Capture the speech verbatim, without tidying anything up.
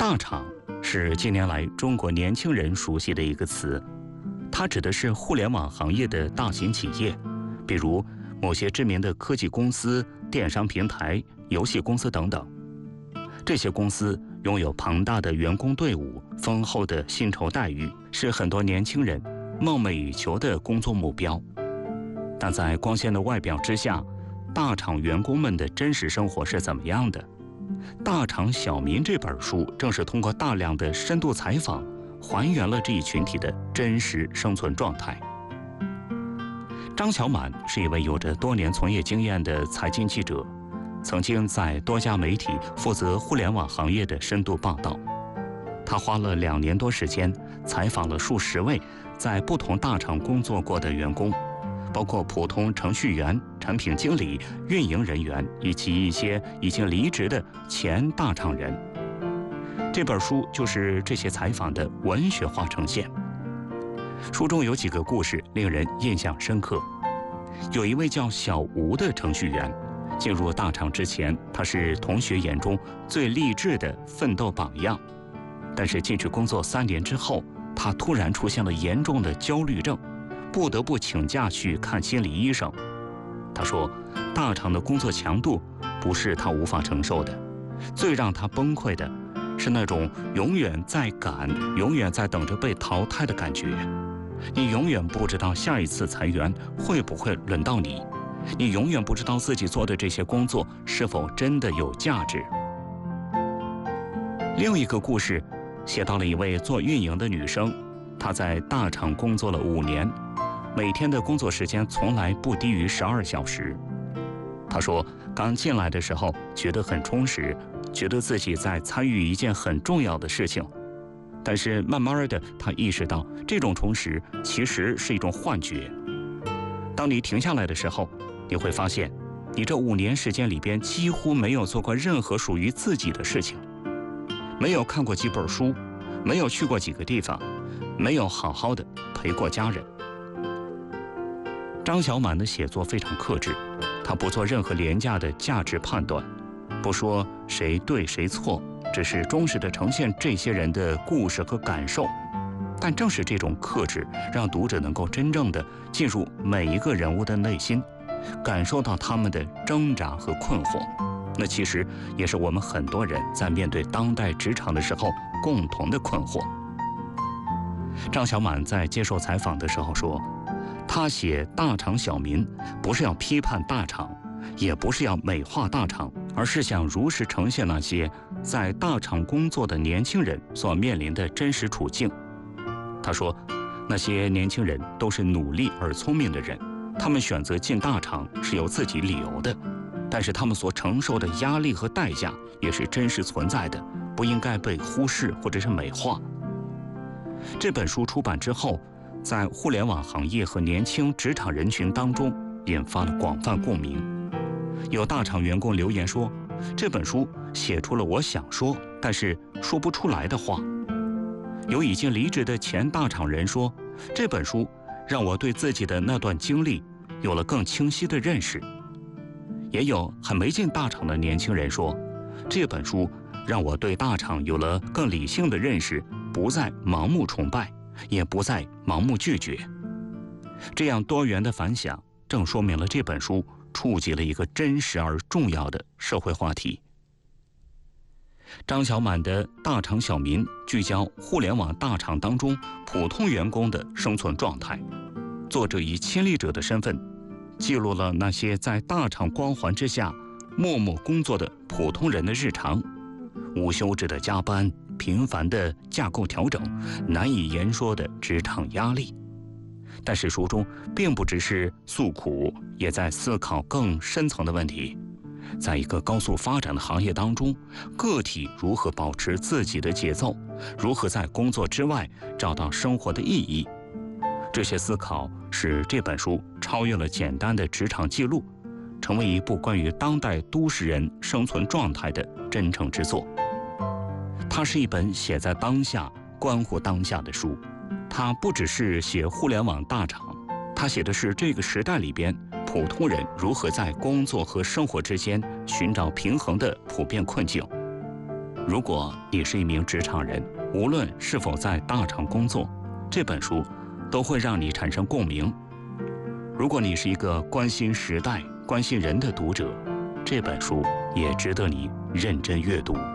大厂是近年来中国年轻人熟悉的一个词，它指的是互联网行业的大型企业，比如某些知名的科技公司、电商平台、游戏公司等等。这些公司拥有庞大的员工队伍、丰厚的薪酬待遇，是很多年轻人梦寐以求的工作目标。但在光鲜的外表之下，大厂员工们的真实生活是怎么样的？《大厂小民》这本书正是通过大量的深度采访，还原了这一群体的真实生存状态。张小满是一位有着多年从业经验的财经记者，曾经在多家媒体负责互联网行业的深度报道。他花了两年多时间，采访了数十位在不同大厂工作过的员工，包括普通程序员、产品经理、运营人员以及一些已经离职的前大厂人。这本书就是这些采访的文学化呈现。书中有几个故事令人印象深刻。有一位叫小吴的程序员，进入大厂之前，他是同学眼中最励志的奋斗榜样。但是进去工作三年之后，他突然出现了严重的焦虑症，不得不请假去看心理医生。他说，大厂的工作强度不是他无法承受的，最让他崩溃的是那种永远在赶、永远在等着被淘汰的感觉。你永远不知道下一次裁员会不会轮到你，你永远不知道自己做的这些工作是否真的有价值。另一个故事写到了一位做运营的女生，她在大厂工作了五年，每天的工作时间从来不低于十二小时。她说，刚进来的时候觉得很充实，觉得自己在参与一件很重要的事情。但是慢慢的，她意识到这种充实其实是一种幻觉。当你停下来的时候，你会发现，你这五年时间里边几乎没有做过任何属于自己的事情，没有看过几本书，没有去过几个地方，没有好好的陪过家人。张小满的写作非常克制，他不做任何廉价的价值判断，不说谁对谁错，只是忠实地呈现这些人的故事和感受。但正是这种克制，让读者能够真正地进入每一个人物的内心，感受到他们的挣扎和困惑。那其实也是我们很多人在面对当代职场的时候共同的困惑。张小满在接受采访的时候说，他写《大厂小民》不是要批判大厂，也不是要美化大厂，而是想如实呈现那些在大厂工作的年轻人所面临的真实处境。他说，那些年轻人都是努力而聪明的人，他们选择进大厂是有自己理由的，但是他们所承受的压力和代价也是真实存在的，不应该被忽视或者是美化。这本书出版之后，在互联网行业和年轻职场人群当中引发了广泛共鸣。有大厂员工留言说，这本书写出了我想说但是说不出来的话。有已经离职的前大厂人说，这本书让我对自己的那段经历有了更清晰的认识。也有还没进大厂的年轻人说，这本书让我对大厂有了更理性的认识，不再盲目崇拜，也不再盲目拒绝。这样多元的反响，正说明了这本书触及了一个真实而重要的社会话题。张小满的《大厂小民》聚焦互联网大厂当中普通员工的生存状态，作者以亲历者的身份，记录了那些在大厂光环之下默默工作的普通人的日常，无休止的加班，频繁的架构调整，难以言说的职场压力。但是书中并不只是诉苦，也在思考更深层的问题。在一个高速发展的行业当中，个体如何保持自己的节奏，如何在工作之外找到生活的意义。这些思考使这本书超越了简单的职场记录，成为一部关于当代都市人生存状态的真诚之作。它是一本写在当下、关乎当下的书。它不只是写互联网大厂，它写的是这个时代里边普通人如何在工作和生活之间寻找平衡的普遍困境。 如果你是一名职场人，无论是否在大厂工作，这本书都会让你产生共鸣。如果你是一个关心时代、关心人的读者，这本书也值得你认真阅读。